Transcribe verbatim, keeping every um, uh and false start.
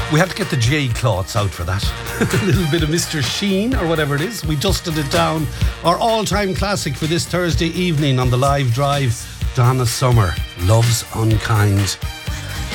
We had to get the J cloths out for that. A little bit of Mister Sheen or whatever it is. We dusted it down. Our all-time classic for this Thursday evening on the live drive. Donna Summer, Love's Unkind.